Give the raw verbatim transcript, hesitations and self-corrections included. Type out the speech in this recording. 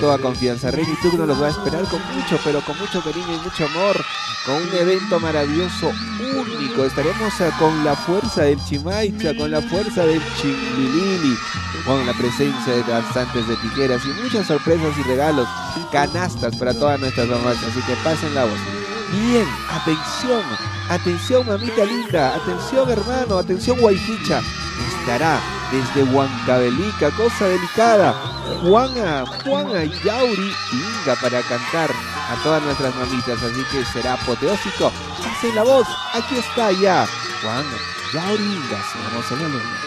toda confianza. Renituk nos los va a esperar con mucho, pero con mucho cariño y mucho amor, con un evento maravilloso, único. Estaremos con la fuerza del Chimaicha, con la fuerza del Chimbilili, con la presencia de danzantes de tijeras y muchas sorpresas y regalos, canastas para todas nuestras mamás, así que pasen la voz. Bien, atención, atención mamita linda, atención hermano, atención guayquicha. Estará desde Huancavelica, cosa delicada, Juana, Juana Yauri Inga para cantar a todas nuestras mamitas, así que será apoteósico. Pasen la voz, aquí está ya, Juana Yauri Inga, somos en la luna.